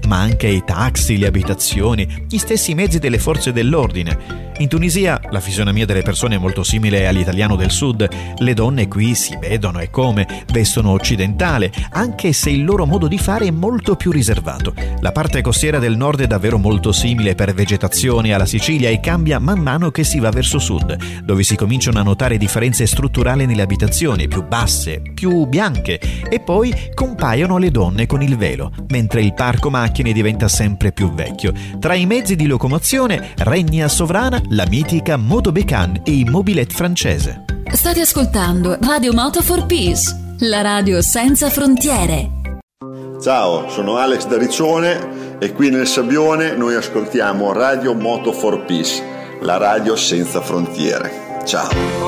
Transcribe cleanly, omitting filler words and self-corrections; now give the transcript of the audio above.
ma anche i taxi, le abitazioni, gli stessi mezzi delle forze dell'ordine. In Tunisia la fisionomia delle persone è molto simile all'italiano del sud. Le donne qui si vedono e come, vestono occidentale, anche se il loro modo di fare è molto più riservato. La parte costiera del nord è davvero molto simile per vegetazione alla Sicilia e cambia man mano che si va verso sud, dove si cominciano a notare differenze strutturali nelle abitazioni, più basse, più bianche, e poi compaiono le donne con il velo, mentre il parco macchine diventa sempre più vecchio. Tra i mezzi di locomozione regna sovrana la mitica Moto Bécane e il mobilette francese. State ascoltando Radio Moto for Peace, la radio senza frontiere. Ciao, sono Alex da Riccione e qui nel Sabbione noi ascoltiamo Radio Moto for Peace, la radio senza frontiere. Ciao.